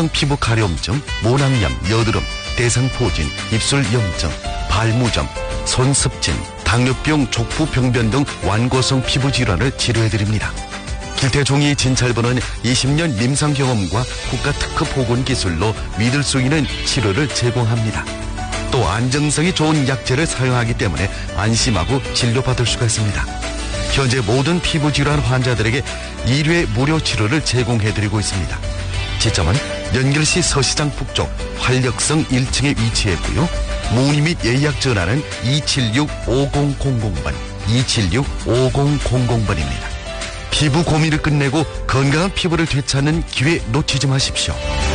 만성 피부 가려움증, 모낭염, 여드름, 대상포진, 입술 염증, 발무점, 손습진, 당뇨병, 족부 병변 등 완고성 피부 질환을 치료해드립니다. 길태종이 진찰보는 20년 임상 경험과 국가 특허 보건 기술로 믿을 수 있는 치료를 제공합니다. 또 안정성이 좋은 약재를 사용하기 때문에 안심하고 진료받을 수가 있습니다. 현재 모든 피부 질환 환자들에게 1회 무료 치료를 제공해드리고 있습니다. 지점은 연결시 서시장 북쪽 활력성 1층에 위치했고요. 문의 및 예약 전화는 276-5000번, 276-5000번입니다. 피부 고민을 끝내고 건강한 피부를 되찾는 기회 놓치지 마십시오.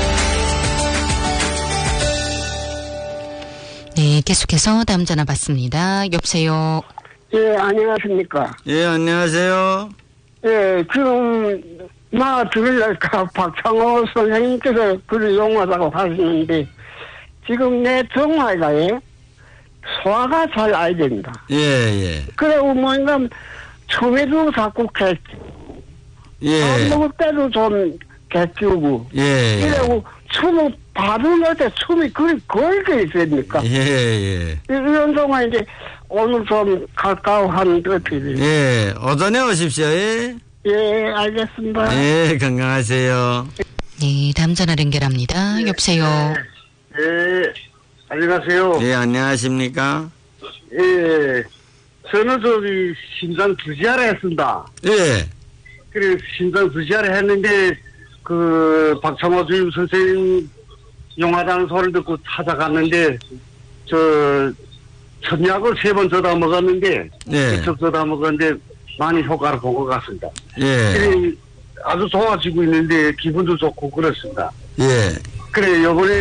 네, 계속해서 다음 전화 받습니다. 여보세요. 예, 안녕하십니까. 예, 안녕하세요. 예, 지금 들으려니까 박창호 선생님께서 글을 용하다고 하시는데 지금 내 정화가 소화가 잘 안 됩니다. 예, 예. 그리고 뭔가 처음에도 자꾸 예. 먹을 때도 좀 개끼고. 예. 그리고 춤을 바로 넣을 때 춤이 그리 걸게 있습니까? 예, 예. 이런 동안 이제 오늘 좀 가까워하는 것 같아요. 예, 오전에 오십시오. 예. 예, 알겠습니다. 예, 건강하세요. 네, 다음 전화 연결합니다. 여보세요. 예, 안녕하세요. 예, 안녕하십니까? 예, 저는 저기 심장 부지하라 했습니다. 예. 그래, 심장 부지하라 했는데, 박창호 주임 선생님 용하다는 소리를 듣고 찾아갔는데, 천약을 3번 줘다 먹었는데, 예. 직접 줘다 먹었는데, 많이 효과를 본 것 같습니다. 예. 그래, 아주 좋아지고 있는데, 기분도 좋고 그렇습니다. 예. 그래, 요번에,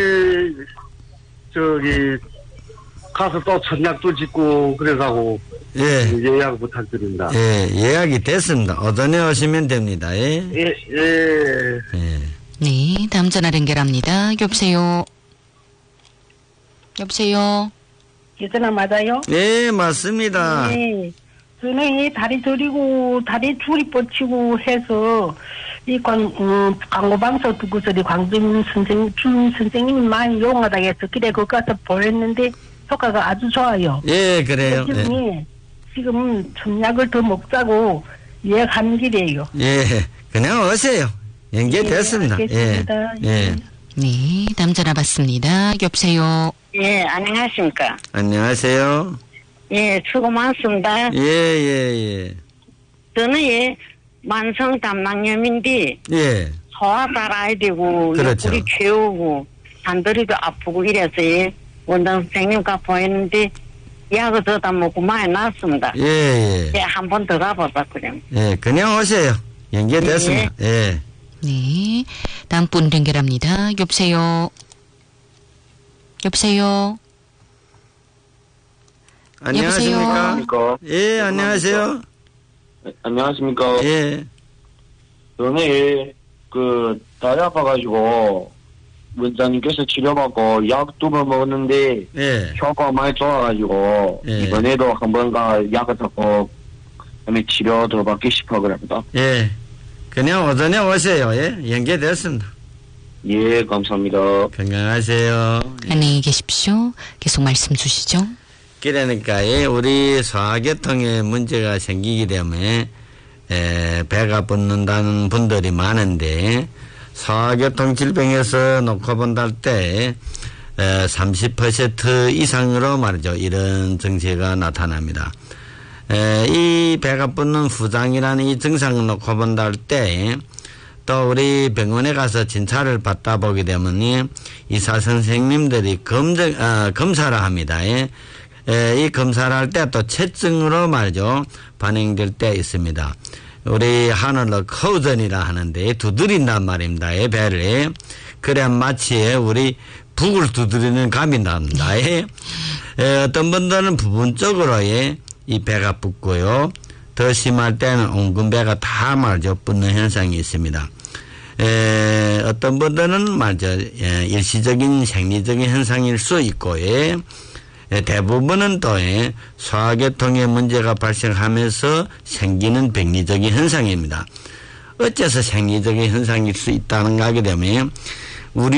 가서 또 천약도 짓고, 그래가고, 예. 예약 부탁드립니다. 예, 예약이 됐습니다. 오전에 오시면 됩니다. 예. 예, 예. 예. 네, 다음 전화 연결합니다. 여보세요. 여보세요. 전화 맞아요? 예, 맞습니다. 네. 저는 이 다리 저리고 다리 줄이 뻗치고 해서 이 광고방송 듣고서 광주민 선생님, 준 선생님이 많이 용하다고 해서 그래 그거 가서 보였는데 효과가 아주 좋아요. 예, 그래요. 지금 천약을 더 먹자고 예약하는 길이에요. 예, 그냥 오세요. 연결됐습니다. 예, 알겠습니다. 예. 네, 다음 전화 받습니다. 여보세요. 예, 안녕하십니까. 안녕하세요. 예, 수고 많습니다. 예. 저는 만성 담낭염인데, 예. 소화 잘아야 되고, 그렇죠. 옆구리 괴우고, 잔더리도 아프고 이래서 원장 선생님과 보였는데, 약을 더다 먹고 많이 났습니다. 예. 한 번 더 가보자, 그럼. 예, 그냥 오세요. 연결됐습니다. 예. 네, 다음 분 연결합니다. 여보세요. 여보세요. 안녕하십니까? 예, 안녕하세요. 안녕하십니까? 예. 전에 다리 아파가지고 원장님께서 치료받고 약 2번 먹었는데 예. 효과가 많이 좋아가지고 예. 이번에도 한 번가 약을 잡고 그다음에 치료 더 받기 싶어 그럽니다. 예. 그냥 오전에 오세요. 예. 연결됐습니다. 예, 감사합니다. 건강하세요. 안녕히 계십시오. 계속 말씀 주시죠. 그러니까 우리 소화계통에 문제가 생기기 때문에 배가 붓는다는 분들이 많은데 소화계통 질병에서 놓고 본다 때 30% 이상으로 말이죠. 이런 증세가 나타납니다. 이 배가 붓는 후장이라는 이 증상을 놓고 본다 할 때 또 우리 병원에 가서 진찰을 받다 보게 되면 의사 선생님들이 검사를 합니다. 이 검사를 할 때 또 체증으로 말이죠. 반영될 때 있습니다. 우리 하늘로 커전이라 하는데 두드린단 말입니다. 배를. 그래야 마치 우리 북을 두드리는 감이 납니다. 어떤 분들은 부분적으로 이 배가 붓고요. 더 심할 때는 온 배가 다 말이죠. 붓는 현상이 있습니다. 어떤 분들은 말이죠. 일시적인 생리적인 현상일 수 있고, 대부분은 또 소화계통에 문제가 발생하면서 생기는 병리적인 현상입니다. 어째서 생리적인 현상일 수 있다는가 하게 되면 우리